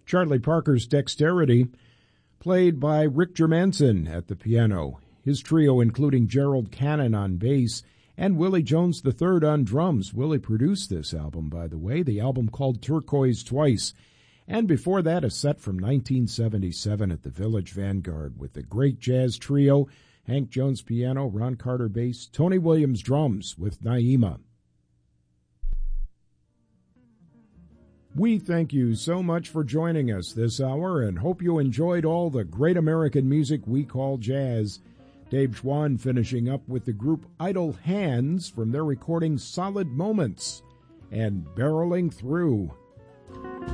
Charlie Parker's Dexterity, played by Rick Germanson at the piano. His trio including Gerald Cannon on bass and Willie Jones III on drums. Willie produced this album, by the way, the album called Turquoise Twice. And before that, a set from 1977 at the Village Vanguard with the great jazz trio, Hank Jones piano, Ron Carter bass, Tony Williams drums with Naima. We thank you so much for joining us this hour and hope you enjoyed all the great American music we call jazz. Dave Schwann finishing up with the group Idle Hands from their recording Solid Moments and Barreling Through.